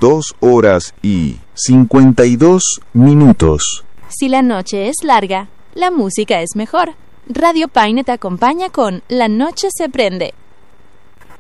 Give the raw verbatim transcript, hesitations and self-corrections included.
dos horas y cincuenta y dos minutos. Si la noche es larga, la música es mejor. Radio Paine te acompaña con La Noche se prende.